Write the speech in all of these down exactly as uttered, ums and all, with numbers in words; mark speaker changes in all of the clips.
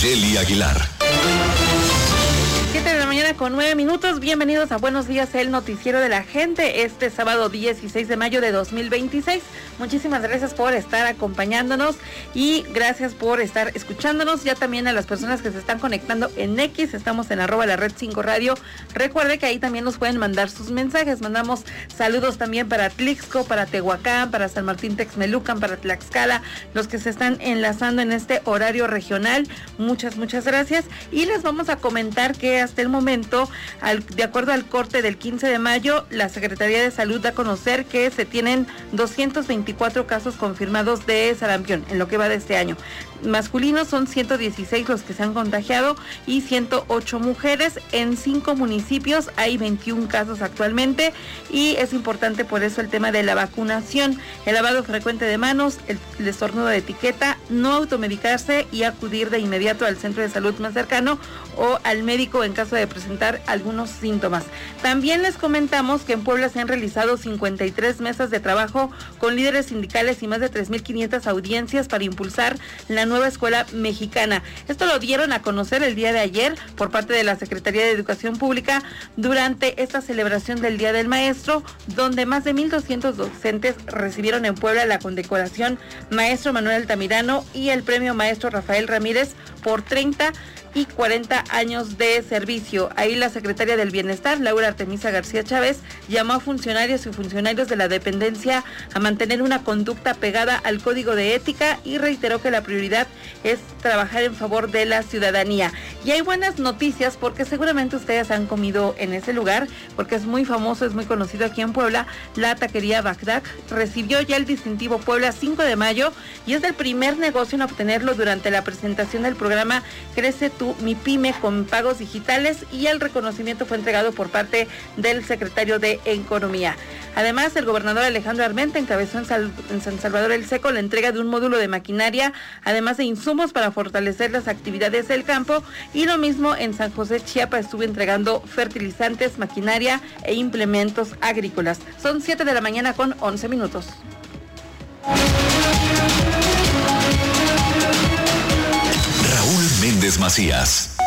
Speaker 1: Araceli Aguilar.
Speaker 2: siete de la mañana con nueve minutos. Bienvenidos a Buenos Días, el noticiero de la gente, este sábado dieciséis de mayo de dos mil veintiséis. Muchísimas gracias por estar acompañándonos y gracias por estar escuchándonos. Ya también a las personas que se están conectando en X, estamos en arroba la red cinco radio. Recuerde que ahí también nos pueden mandar sus mensajes. Mandamos saludos también para Tlixco, para Tehuacán, para San Martín Texmelucan, para Tlaxcala, los que se están enlazando en este horario regional. Muchas, muchas gracias. Y les vamos a comentar que hasta el momento, al, de acuerdo al corte del quince de mayo, la Secretaría de Salud da a conocer que se tienen doscientos veinticuatro casos confirmados de sarampión en lo que va de este año. Masculinos son ciento dieciséis los que se han contagiado y ciento ocho mujeres. En cinco municipios hay veintiún casos actualmente y es importante por eso el tema de la vacunación, el lavado frecuente de manos, el, el estornudo de etiqueta, no automedicarse y acudir de inmediato al centro de salud más cercano o al médico en caso de presentar algunos síntomas. También les comentamos que en Puebla se han realizado cincuenta y tres mesas de trabajo con líderes sindicales y más de tres mil quinientas audiencias para impulsar la nueva escuela mexicana. Esto lo dieron a conocer el día de ayer por parte de la Secretaría de Educación Pública durante esta celebración del Día del Maestro, donde más de mil doscientos docentes recibieron en Puebla la condecoración Maestro Manuel Altamirano y el premio Maestro Rafael Ramírez por treinta y cuarenta años de servicio. Ahí la secretaria del Bienestar, Laura Artemisa García Chávez, llamó a funcionarios y funcionarios de la dependencia a mantener una conducta pegada al Código de Ética y reiteró que la prioridad es trabajar en favor de la ciudadanía. Y hay buenas noticias porque seguramente ustedes han comido en ese lugar, porque es muy famoso, es muy conocido aquí en Puebla. La taquería Bagdad recibió ya el distintivo Puebla cinco de mayo y es el primer negocio en obtenerlo durante la presentación del programa Crece tu Mi Pyme con pagos digitales, y el reconocimiento fue entregado por parte del secretario de Economía. Además, el gobernador Alejandro Armenta encabezó en, Sal, en San Salvador el Seco la entrega de un módulo de maquinaria, además de insumos para fortalecer las actividades del campo, y lo mismo en San José Chiapas estuvo entregando fertilizantes, maquinaria e implementos agrícolas. Son siete de la mañana con once minutos.
Speaker 1: Raúl Méndez Macías.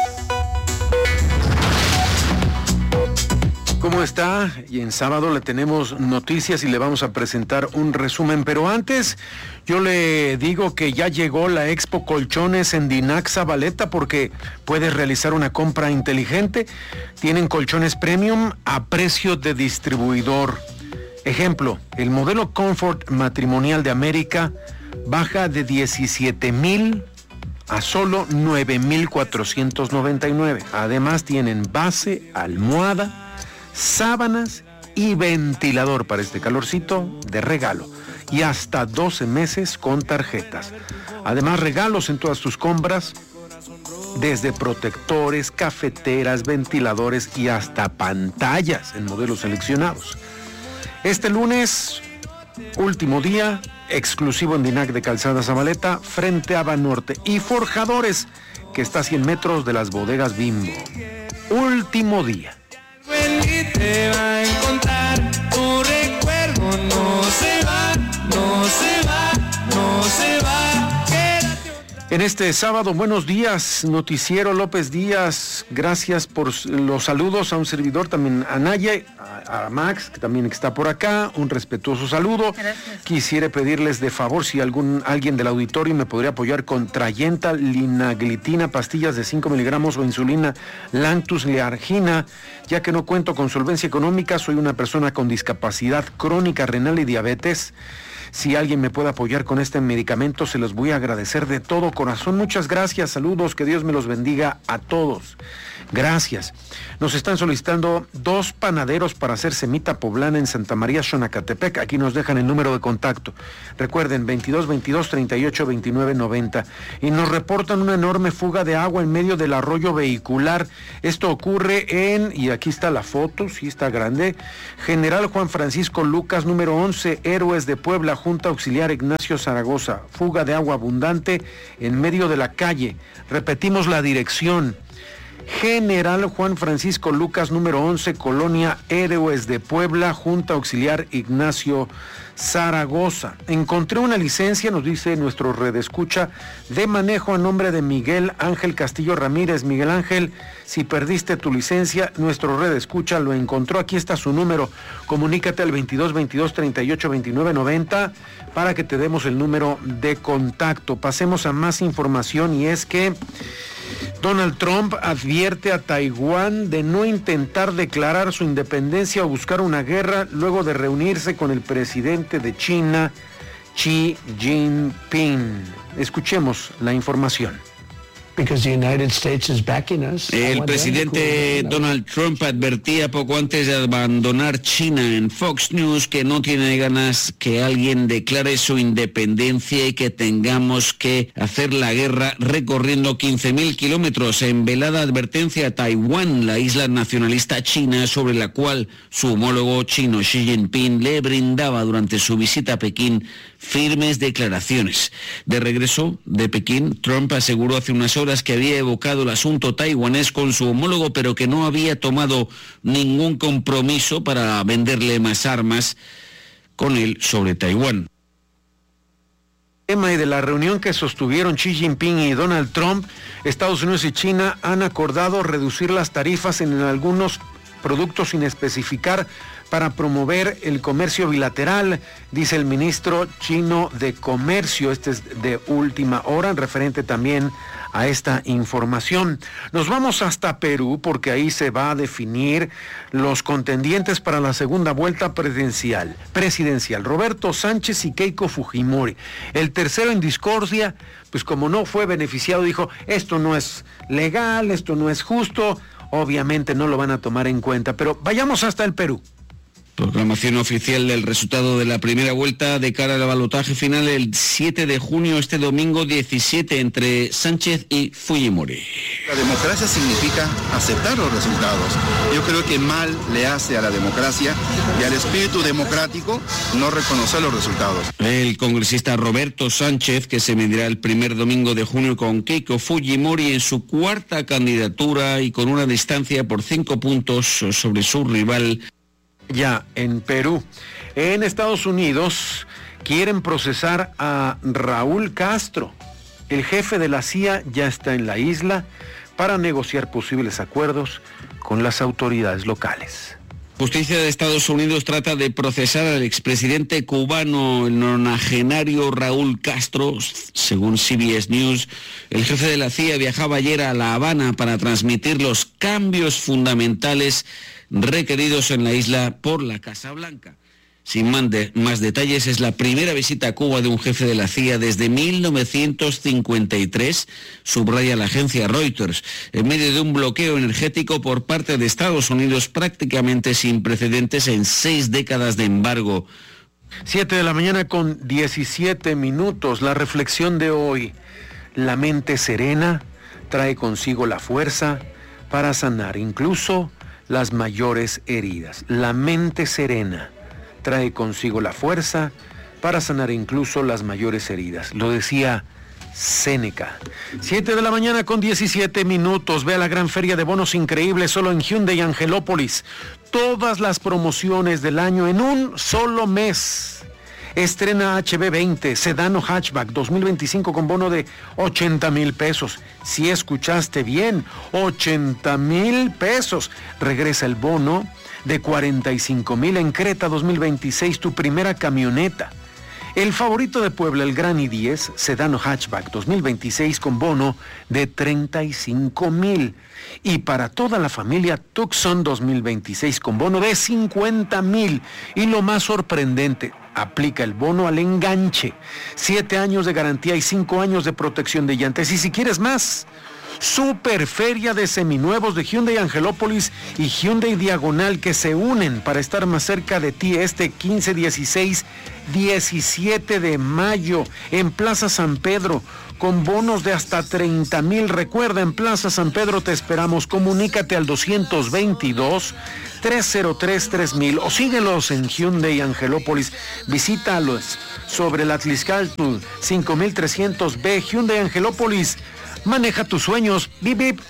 Speaker 3: ¿Cómo está? Y en sábado le tenemos noticias y le vamos a presentar un resumen, pero antes yo le digo que ya llegó la Expo Colchones en Dinac Zabaleta, porque puedes realizar una compra inteligente. Tienen colchones premium a precio de distribuidor. Ejemplo, el modelo Comfort Matrimonial de América baja de diecisiete mil a solo nueve mil cuatrocientos noventa y nueve. Además tienen base, almohada, sábanas y ventilador para este calorcito de regalo. Y hasta doce meses con tarjetas. Además, regalos en todas tus compras, desde protectores, cafeteras, ventiladores y hasta pantallas en modelos seleccionados. Este lunes, último día, exclusivo en Dinac de Calzada Zabaleta, frente a Banorte. Y Forjadores, que está a cien metros de las bodegas Bimbo. Último día.
Speaker 4: Te va a encontrar, tu recuerdo no se va, no se va, no se va. Quédate otra...
Speaker 3: En este sábado, buenos días, Noticiero López Díaz. Gracias por los saludos a un servidor, también a Naya, a, a Max, que también está por acá. Un respetuoso saludo.
Speaker 2: Gracias.
Speaker 3: Quisiera pedirles de favor si algún alguien del auditorio me podría apoyar con Trayenta, linaglitina, pastillas de cinco miligramos o insulina Lantus Leargina, ya que no cuento con solvencia económica, soy una persona con discapacidad crónica renal y diabetes. Si alguien me puede apoyar con este medicamento, se los voy a agradecer de todo corazón. Muchas gracias, saludos, que Dios me los bendiga a todos. Gracias. Nos están solicitando dos panaderos para hacer semita poblana en Santa María, Xonacatepec. Aquí nos dejan el número de contacto. Recuerden, veintidós veintidós treinta y ocho veintinueve noventa. Y nos reportan una enorme fuga de agua en medio del arroyo vehicular. Esto ocurre en, y aquí está la foto, sí está grande, General Juan Francisco Lucas, número once, Héroes de Puebla, Junta Auxiliar Ignacio Zaragoza. Fuga de agua abundante en medio de la calle. Repetimos la dirección. General Juan Francisco Lucas, número once, Colonia Héroes de Puebla, Junta Auxiliar Ignacio Zaragoza. Encontré una licencia, nos dice nuestro redescucha, de manejo a nombre de Miguel Ángel Castillo Ramírez. Miguel Ángel, si perdiste tu licencia, nuestro redescucha lo encontró. Aquí está su número. Comunícate al veintidós veintidós treinta y ocho veintinueve noventa para que te demos el número de contacto. Pasemos a más información, y es que Donald Trump advierte a Taiwán de no intentar declarar su independencia o buscar una guerra luego de reunirse con el presidente de China, Xi Jinping. Escuchemos la información.
Speaker 5: El presidente Donald Trump advertía poco antes de abandonar China en Fox News que no tiene ganas que alguien declare su independencia y que tengamos que hacer la guerra recorriendo quince mil kilómetros. En velada advertencia a Taiwán, la isla nacionalista china sobre la cual su homólogo chino Xi Jinping le brindaba durante su visita a Pekín firmes declaraciones. De regreso de Pekín, Trump aseguró hace unas horas que había evocado el asunto taiwanés con su homólogo, pero que no había tomado ningún compromiso para venderle más armas con él sobre Taiwán.
Speaker 3: Tema y de la reunión que sostuvieron Xi Jinping y Donald Trump, Estados Unidos y China han acordado reducir las tarifas en algunos productos sin especificar para promover el comercio bilateral, dice el ministro chino de Comercio. Este es de última hora, referente también a esta información. Nos vamos hasta Perú porque ahí se va a definir los contendientes para la segunda vuelta presidencial. Presidencial, Roberto Sánchez y Keiko Fujimori. El tercero en discordia, pues como no fue beneficiado, dijo, esto no es legal, esto no es justo, obviamente no lo van a tomar en cuenta, pero vayamos hasta el Perú.
Speaker 5: Proclamación oficial del resultado de la primera vuelta de cara al balotaje final el siete de junio, este domingo diecisiete, entre Sánchez y Fujimori.
Speaker 6: La democracia significa aceptar los resultados. Yo creo que mal le hace a la democracia y al espíritu democrático no reconocer los resultados.
Speaker 5: El congresista Roberto Sánchez, que se medirá el primer domingo de junio con Keiko Fujimori en su cuarta candidatura y con una distancia por cinco puntos sobre su rival.
Speaker 3: Ya en Perú. En Estados Unidos quieren procesar a Raúl Castro. El jefe de la C I A ya está en la isla para negociar posibles acuerdos con las autoridades locales.
Speaker 5: Justicia de Estados Unidos trata de procesar al expresidente cubano, el nonagenario Raúl Castro. Según C B S News, el jefe de la C I A viajaba ayer a La Habana para transmitir los cambios fundamentales requeridos en la isla por la Casa Blanca. Sin más, de, más detalles, es la primera visita a Cuba de un jefe de la C I A desde mil novecientos cincuenta y tres, subraya la agencia Reuters, en medio de un bloqueo energético por parte de Estados Unidos prácticamente sin precedentes en seis décadas de embargo.
Speaker 3: Siete de la mañana con diecisiete minutos. La reflexión de hoy: la mente serena trae consigo la fuerza para sanar incluso las mayores heridas. La mente serena trae consigo la fuerza para sanar incluso las mayores heridas. Lo decía Séneca. Siete de la mañana con diecisiete minutos. Ve a la gran feria de bonos increíbles solo en Hyundai Angelópolis. Todas las promociones del año en un solo mes. Estrena H B veinte, sedán o hatchback dos mil veinticinco con bono de ochenta mil pesos. Si escuchaste bien, ochenta mil pesos. Regresa el bono de cuarenta y cinco mil en Creta dos mil veintiséis, tu primera camioneta. El favorito de Puebla, el Gran i diez, sedán o hatchback dos mil veintiséis con bono de treinta y cinco mil. Y para toda la familia, Tucson dos mil veintiséis con bono de cincuenta mil. Y lo más sorprendente, aplica el bono al enganche. Siete años de garantía y cinco años de protección de llantas. Y si quieres más, Super Feria de Seminuevos de Hyundai Angelópolis y Hyundai Diagonal, que se unen para estar más cerca de ti este quince, dieciséis, diecisiete de mayo en Plaza San Pedro, con bonos de hasta treinta mil. Recuerda, en Plaza San Pedro te esperamos. Comunícate al doscientos veintidós, tres cero tres tres mil o síguelos en Hyundai Angelópolis. Visítalos sobre el Atliscaltul cinco mil trescientos B. Hyundai Angelópolis. Maneja tus sueños. Bip, bip.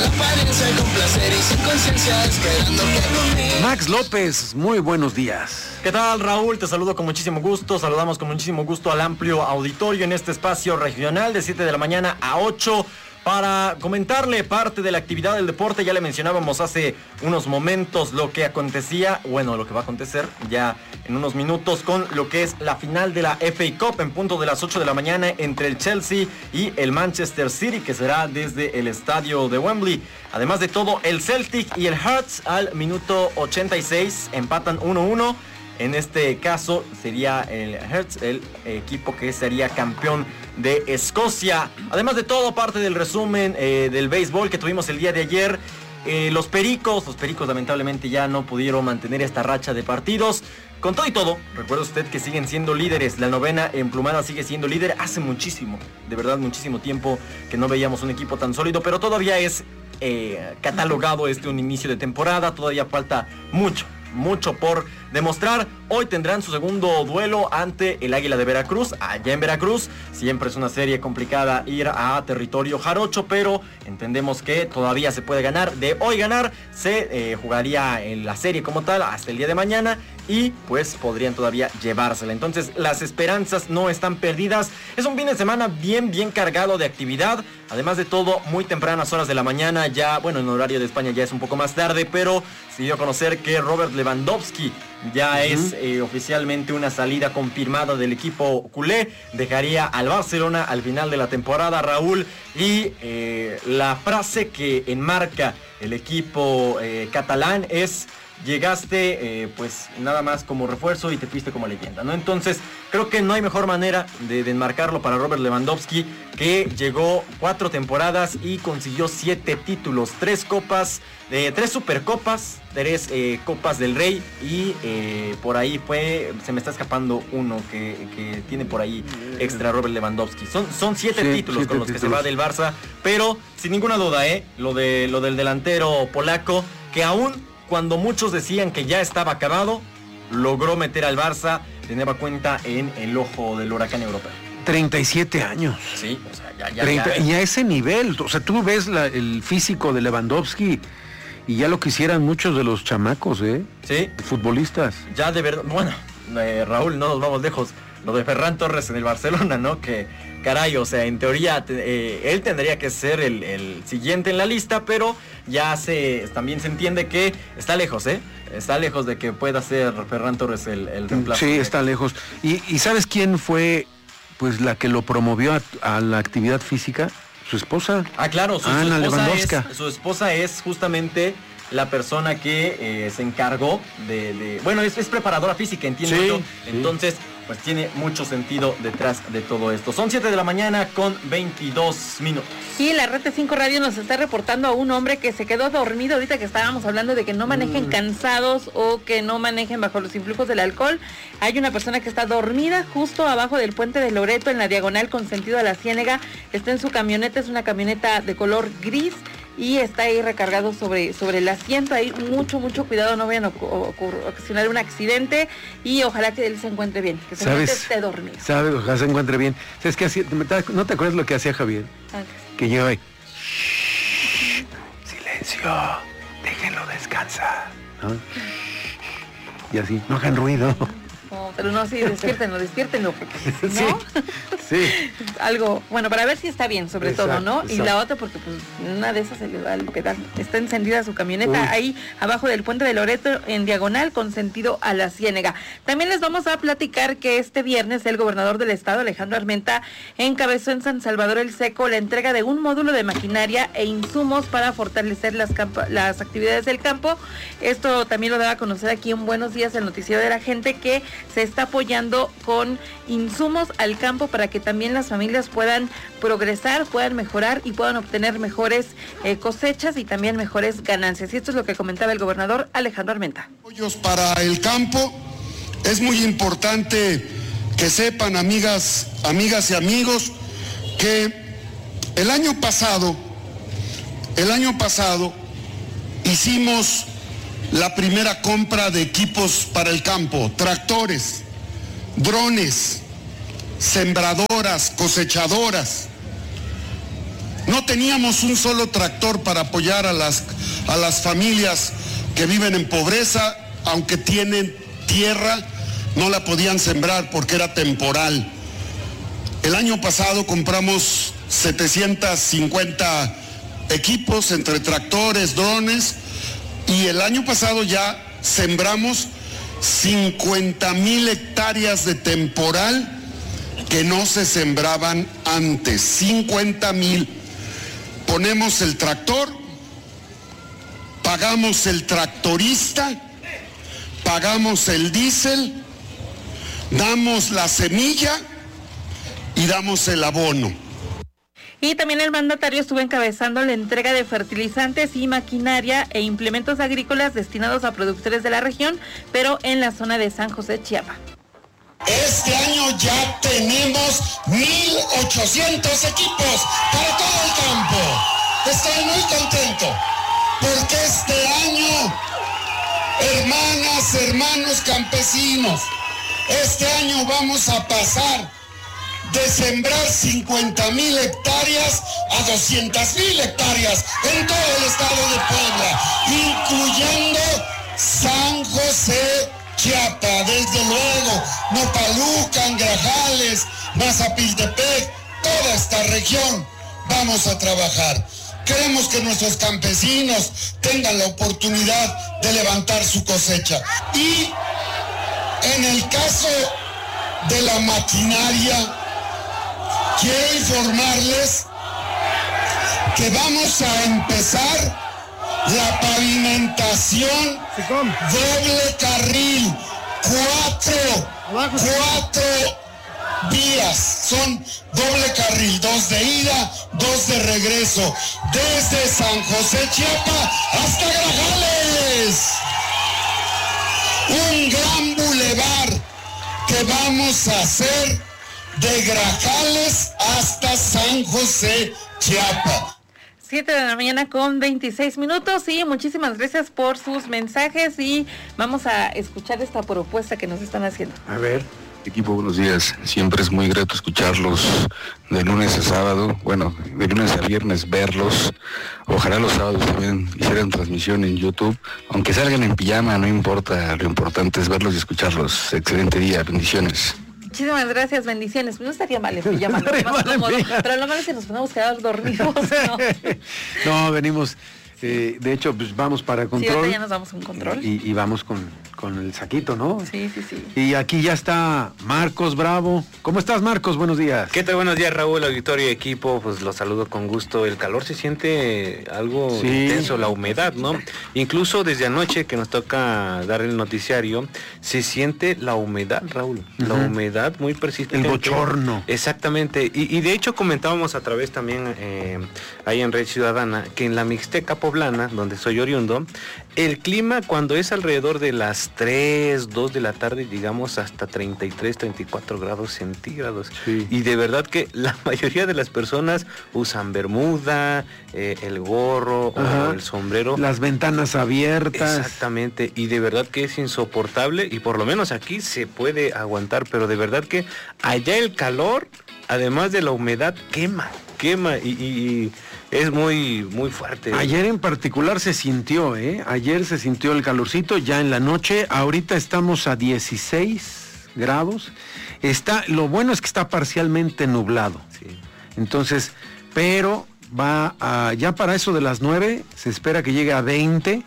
Speaker 3: Max López, muy buenos días.
Speaker 7: ¿Qué tal, Raúl? Te saludo con muchísimo gusto. Saludamos con muchísimo gusto al amplio auditorio en este espacio regional de siete de la mañana a ocho para comentarle parte de la actividad del deporte. Ya le mencionábamos hace unos momentos lo que acontecía, bueno, lo que va a acontecer ya en unos minutos con lo que es la final de la F A Cup en punto de las ocho de la mañana entre el Chelsea y el Manchester City, que será desde el estadio de Wembley. Además de todo, el Celtic y el Hearts al minuto ochenta y seis empatan uno uno. En este caso sería el Hearts, el equipo que sería campeón de Escocia. Además de todo, parte del resumen eh, del béisbol que tuvimos el día de ayer. Eh, los Pericos, los Pericos lamentablemente ya no pudieron mantener esta racha de partidos. Con todo y todo, recuerde usted que siguen siendo líderes. La novena emplumada sigue siendo líder. Hace muchísimo, de verdad muchísimo tiempo que no veíamos un equipo tan sólido, pero todavía es eh, catalogado este un inicio de temporada. Todavía falta mucho. Mucho por demostrar. Hoy tendrán su segundo duelo ante el Águila de Veracruz, allá en Veracruz. Siempre es una serie complicada ir a territorio jarocho, pero entendemos que todavía se puede ganar. De hoy ganar, se eh, jugaría en la serie como tal hasta el día de mañana y pues podrían todavía llevársela. Entonces las esperanzas no están perdidas. Es un fin de semana bien, bien cargado de actividad. Además de todo, muy tempranas horas de la mañana, ya, bueno, en horario de España ya es un poco más tarde, pero se dio a conocer que Robert Lewandowski ya uh-huh. es eh, oficialmente una salida confirmada del equipo culé. Dejaría al Barcelona al final de la temporada, Raúl, y eh, la frase que enmarca el equipo eh, catalán es: llegaste eh, pues nada más como refuerzo y te fuiste como leyenda, ¿no? Entonces creo que no hay mejor manera de, de enmarcarlo para Robert Lewandowski, que llegó cuatro temporadas y consiguió siete títulos, tres copas, eh, tres supercopas, tres eh, copas del Rey y eh, por ahí fue, se me está escapando uno que, que tiene por ahí extra Robert Lewandowski. Son, son siete sí, títulos siete con los títulos. Que se va del Barça, pero sin ninguna duda, ¿eh? Lo, de, lo del delantero polaco, que aún cuando muchos decían que ya estaba acabado, logró meter al Barça de nueva cuenta en el ojo del huracán europeo.
Speaker 3: treinta y siete años.
Speaker 7: Sí, o sea, ya, ya,
Speaker 3: treinta,
Speaker 7: ya.
Speaker 3: Y a ese nivel, o sea, tú ves la, el físico de Lewandowski y ya lo quisieran muchos de los chamacos, ¿eh?
Speaker 7: Sí.
Speaker 3: Futbolistas.
Speaker 7: Ya de verdad, bueno, eh, Raúl, no nos vamos lejos. Lo de Ferran Torres en el Barcelona, ¿no? Que, caray, o sea, en teoría eh, él tendría que ser el, el siguiente en la lista, pero ya se también se entiende que está lejos, ¿eh? Está lejos de que pueda ser Ferran Torres el, el reemplazo.
Speaker 3: Sí, está lejos. ¿Y, y sabes quién fue, pues, la que lo promovió a, a la actividad física? Su esposa.
Speaker 7: Ah, claro, su,
Speaker 3: Ana
Speaker 7: su, esposa,
Speaker 3: Lewandowska.
Speaker 7: es, su esposa es justamente la persona que eh, se encargó de, de... Bueno, es, es preparadora física, entiendo
Speaker 3: sí,
Speaker 7: yo.
Speaker 3: Sí.
Speaker 7: Entonces, pues tiene mucho sentido detrás de todo esto. Son siete de la mañana con veintidós minutos.
Speaker 2: Y la Red cinco Radio nos está reportando a un hombre que se quedó dormido ahorita que estábamos hablando de que no manejen mm. cansados o que no manejen bajo los influjos del alcohol. Hay una persona que está dormida justo abajo del puente de Loreto en la diagonal con sentido a la Ciénega. Está en su camioneta, es una camioneta de color gris y está ahí recargado sobre, sobre el asiento. Ahí mucho, mucho cuidado, no vayan a ocasionar un accidente y ojalá que él se encuentre bien, que se encuentre esté dormido.
Speaker 3: ¿Sabes? Ojalá se encuentre bien. ¿Sabes qué hacía? ¿No te acuerdas lo que hacía Javier? Okay. Que llegaba ahí. Silencio, déjenlo descansar, ¿no? Y así, no hagan ruido.
Speaker 2: No, pero no, sí, despiértenlo, despiértenlo, porque si no,
Speaker 3: sí, sí.
Speaker 2: algo, bueno, para ver si está bien, sobre exacto, todo, ¿no?
Speaker 3: Exacto.
Speaker 2: Y la otra, porque pues una de esas se le va al pedal. Está encendida su camioneta Uy. ahí abajo del puente de Loreto, en diagonal, con sentido a la Ciénega. También les vamos a platicar que este viernes el gobernador del estado, Alejandro Armenta, encabezó en San Salvador el Seco la entrega de un módulo de maquinaria e insumos para fortalecer las, campa- las actividades del campo. Esto también lo daba a conocer aquí en Buenos Días, el noticiero de la gente, que se está apoyando con insumos al campo para que también las familias puedan progresar, puedan mejorar y puedan obtener mejores eh, cosechas y también mejores ganancias. Y esto es lo que comentaba el gobernador Alejandro Armenta.
Speaker 8: Para el campo es muy importante que sepan, amigas, amigas y amigos, que el año pasado, el año pasado hicimos la primera compra de equipos para el campo, tractores, drones, sembradoras, cosechadoras. No teníamos un solo tractor para apoyar a las, a las familias que viven en pobreza, aunque tienen tierra, no la podían sembrar porque era temporal. El año pasado compramos setecientos cincuenta equipos entre tractores, drones, y el año pasado ya sembramos cincuenta mil hectáreas de temporal que no se sembraban antes, cincuenta mil. Ponemos el tractor, pagamos el tractorista, pagamos el diésel, damos la semilla y damos el abono.
Speaker 2: Y también el mandatario estuvo encabezando la entrega de fertilizantes y maquinaria e implementos agrícolas destinados a productores de la región, pero en la zona de San José, Chiapas.
Speaker 8: Este año ya tenemos mil ochocientos equipos para todo el campo. Estoy muy contento porque este año, hermanas, hermanos campesinos, este año vamos a pasar de sembrar cincuenta mil hectáreas a doscientas mil hectáreas en todo el estado de Puebla, incluyendo San José, Chiapas, desde luego, Nopalucan, Grajales, Mazapiltepec, toda esta región vamos a trabajar. Queremos que nuestros campesinos tengan la oportunidad de levantar su cosecha. Y en el caso de la maquinaria, quiero informarles que vamos a empezar la pavimentación doble carril, cuatro, cuatro vías, son doble carril, dos de ida, dos de regreso, desde San José, Chiapas, hasta Grajales. Un gran bulevar que vamos a hacer de Grajales hasta San José, Chiapas.
Speaker 2: siete de la mañana con veintiséis minutos y muchísimas gracias por sus mensajes y vamos a escuchar esta propuesta que nos están haciendo.
Speaker 3: A ver.
Speaker 9: Equipo, buenos días. Siempre es muy grato escucharlos de lunes a sábado, bueno, de lunes a viernes verlos. Ojalá los sábados también hicieran transmisión en YouTube, aunque salgan en pijama, no importa, lo importante es verlos y escucharlos. Excelente día, bendiciones.
Speaker 2: Muchísimas gracias, bendiciones. No estaría mal en pijama, no más cómodo, pero lo malo es que nos podemos quedar dormidos, ¿no?
Speaker 3: No, venimos, eh, de hecho, pues vamos para control.
Speaker 2: Sí, ahorita ya nos vamos a un control.
Speaker 3: Y, y vamos con, con el saquito, ¿no?
Speaker 2: Sí, sí, sí.
Speaker 3: Y aquí ya está Marcos Bravo. ¿Cómo estás, Marcos? Buenos días.
Speaker 10: ¿Qué tal? Buenos días, Raúl, auditorio y equipo. Pues los saludo con gusto. El calor se siente algo
Speaker 3: Sí.
Speaker 10: intenso, la humedad, ¿no? Incluso desde anoche que nos toca dar el noticiario, se siente la humedad, Raúl. La
Speaker 3: Ujú.
Speaker 10: humedad muy persistente.
Speaker 3: El bochorno.
Speaker 10: Exactamente. Y, y de hecho comentábamos a través también eh, ahí en Red Ciudadana que en la Mixteca Poblana, donde soy oriundo, el clima cuando es alrededor de las tres, dos de la tarde, digamos hasta treinta y tres, treinta y cuatro grados centígrados.
Speaker 3: Sí.
Speaker 10: Y de verdad que la mayoría de las personas usan bermuda, eh, el gorro
Speaker 3: Ajá.
Speaker 10: o el sombrero.
Speaker 3: Las ventanas abiertas.
Speaker 10: Exactamente, y de verdad que es insoportable y por lo menos aquí se puede aguantar, pero de verdad que allá el calor, además de la humedad, quema, quema y, y, y es muy, muy fuerte.
Speaker 3: Ayer en particular se sintió, ¿eh? Ayer se sintió el calorcito, ya en la noche. Ahorita estamos a dieciséis grados. Está, lo bueno es que está parcialmente nublado.
Speaker 10: Sí.
Speaker 3: Entonces, pero va a, ya para eso de las nueve se espera que llegue a veinte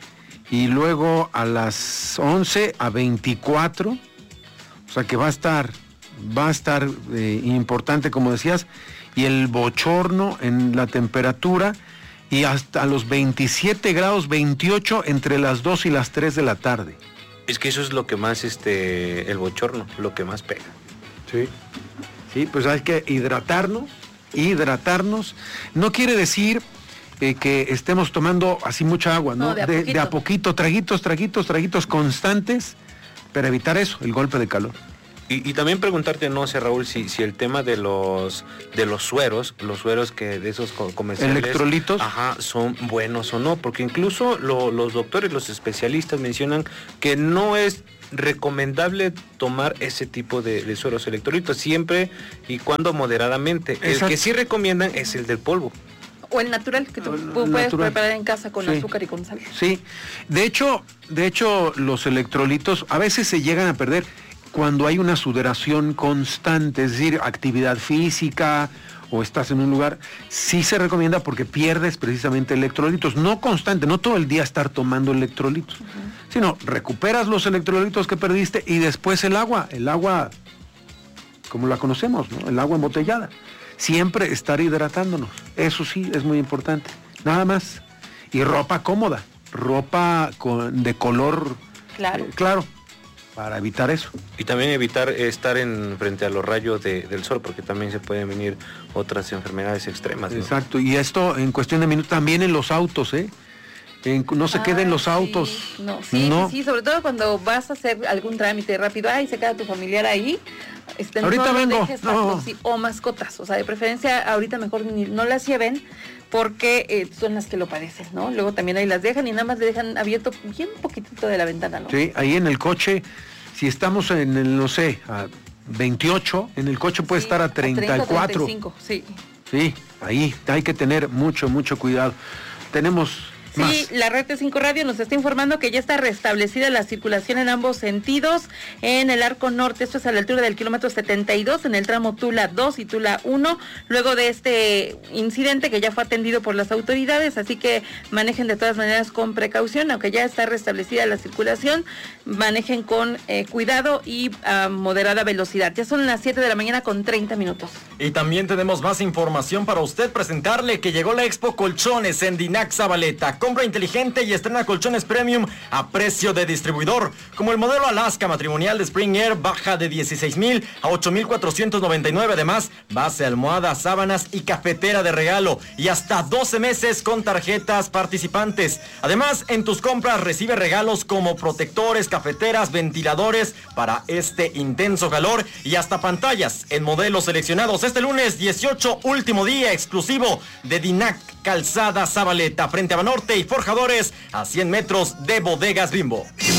Speaker 3: y luego a las once a veinticuatro. O sea que va a estar, va a estar eh, importante, como decías, y el bochorno en la temperatura y hasta los veintisiete grados, veintiocho entre las dos y las tres de la tarde.
Speaker 10: Es que eso es lo que más, este, el bochorno, lo que más pega.
Speaker 3: Sí. Sí, pues hay que hidratarnos, hidratarnos. No quiere decir eh, que estemos tomando así mucha agua, ¿no?
Speaker 2: No, de a
Speaker 3: de,
Speaker 2: poquito.
Speaker 3: de a poquito, traguitos, traguitos, traguitos constantes para evitar eso, el golpe de calor.
Speaker 10: Y, y también preguntarte, no sé, Raúl, si, si el tema de los de los sueros, los sueros que de esos comerciales,
Speaker 3: electrolitos,
Speaker 10: ajá, son buenos o no, porque incluso lo, los doctores, los especialistas mencionan que no es recomendable tomar ese tipo de, de sueros electrolitos, siempre y cuando moderadamente. Exacto. El que sí recomiendan es el del polvo.
Speaker 2: O el natural, que tú el puedes natural. preparar en casa con sí. azúcar y con sal.
Speaker 3: Sí, de hecho, de hecho los electrolitos a veces se llegan a perder cuando hay una sudoración constante, es decir, actividad física o estás en un lugar, sí se recomienda porque pierdes precisamente electrolitos, no constante, no todo el día estar tomando electrolitos, uh-huh. sino recuperas los electrolitos que perdiste y después el agua, el agua como la conocemos, ¿no? El agua embotellada. Siempre estar hidratándonos, eso sí es muy importante, nada más. Y ropa cómoda, ropa con, de color
Speaker 2: claro.
Speaker 3: Eh, claro, para evitar eso.
Speaker 10: Y también evitar estar en frente a los rayos de, del sol, porque también se pueden venir otras enfermedades extremas, ¿no?
Speaker 3: Exacto, y esto en cuestión de minutos, también en los autos, ¿eh? En, no se ah, queden los autos.
Speaker 2: Sí. No, sí, no. sí, sobre todo cuando vas a hacer algún trámite rápido, ay, se queda tu familiar ahí. Este,
Speaker 3: ahorita
Speaker 2: no
Speaker 3: vengo.
Speaker 2: Dejes no. sí, o mascotas, o sea, de preferencia ahorita mejor ni, no las lleven porque eh, son las que lo padecen, ¿no? Luego también ahí las dejan y nada más le dejan abierto bien poquitito de la ventana, ¿no?
Speaker 3: Sí, ahí en el coche, si estamos en el, no sé, a veintiocho, en el coche puede sí, estar a treinta y cuatro.
Speaker 2: A treinta, treinta y cinco, sí.
Speaker 3: Sí, ahí hay que tener mucho, mucho cuidado. Tenemos...
Speaker 2: Sí, más. La Red T cinco Radio nos está informando que ya está restablecida la circulación en ambos sentidos en el arco norte, esto es a la altura del kilómetro setenta y dos en el tramo Tula dos y Tula uno, luego de este incidente que ya fue atendido por las autoridades, así que manejen de todas maneras con precaución, aunque ya está restablecida la circulación, manejen con eh, cuidado y a moderada velocidad. Ya son las siete de la mañana con treinta minutos.
Speaker 7: Y también tenemos más información para usted, presentarle que llegó la Expo Colchones en Dinac Zabaleta. Compra inteligente y estrena colchones premium a precio de distribuidor, como el modelo Alaska matrimonial de Spring Air, baja de dieciséis mil a ocho mil cuatrocientos noventa y nueve, además base, almohada, sábanas y cafetera de regalo, y hasta doce meses con tarjetas participantes. Además, en tus compras recibe regalos como protectores, cafeteras, ventiladores para este intenso calor y hasta pantallas en modelos seleccionados. Este lunes dieciocho, último día exclusivo de Dinac Calzada Zabaleta, frente a Banorte y Forjadores, a cien metros de Bodegas Bimbo.